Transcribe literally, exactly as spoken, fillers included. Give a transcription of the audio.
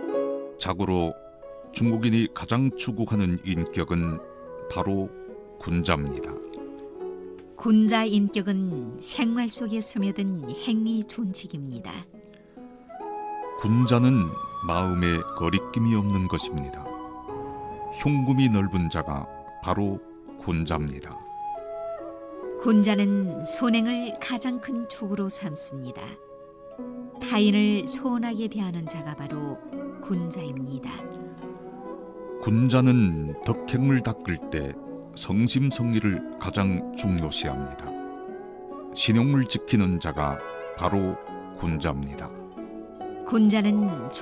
자고로 중국인이 가장 추구하는 인격은 바로 군자입니다. 군자 인격은 생활 속에 스며든 행위 존칙입니다. 군자는 마음에 거리낌이 없는 것입니다. 흉금이 넓은 자가 바로 군자입니다. 군자는 손행을 가장 큰 축으로 삼습니다. 타인을 소원하게 대하는 자가 바로 군자입니다. 군자는 덕행을 닦을 때 성심성의를 가장 중요시합니다. 신용을 지키는 자가 바로 군자입니다. 군자는